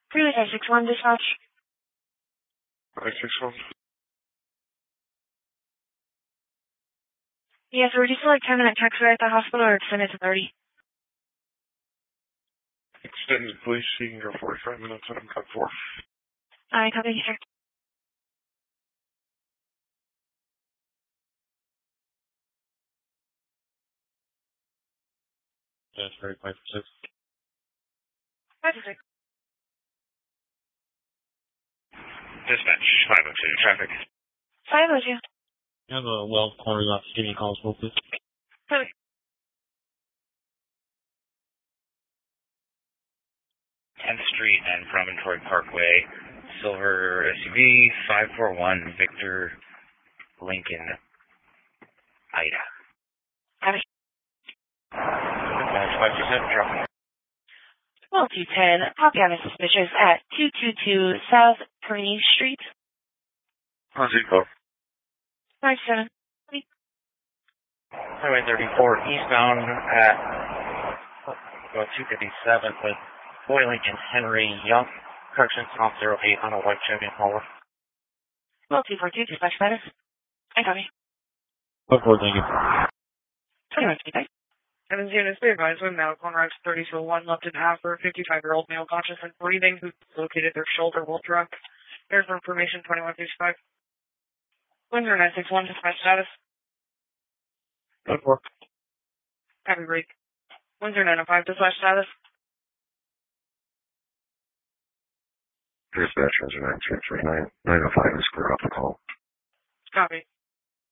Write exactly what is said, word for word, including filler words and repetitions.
Previous I six one dispatch. I six one. Yes, we're just like ten minute taxiway at the hospital or extend it to thirty. Extended, please. You can go forty-five minutes and I'm cut four. I copy you, sir. That's very five for six. Five for six. Dispatch, five oh two, traffic. Five oh two. I have a well corner lot. Give me a call as well, please. Copy. tenth Street and Promontory Parkway, silver S U V, five four one Victor Lincoln Ida. Copy. Dispatch, five percent drop. twelve two ten, copy on a suspicious at two two two South Kearney Street. How's it go? five seven. Highway thirty-four eastbound at well, two fifty-seven with Boy Lincoln Henry Young, correction stop zero eight on a white Chevy Impala. twelve two four two, dispatch status. I copy. Look forward, thank you. twenty-one fifty-five. Evans units be advised when medical on route thirty to one left and half for a fifty-five-year-old male conscious and breathing who located their shoulder while drunk. There's information twenty-one fifty-five. Windsor nine six one, dispatch status. Look forward. Copy break. Windsor nine oh five, dispatch status. Dispatch, Windsor nine three three nine. nine oh five is clear off the call. Copy.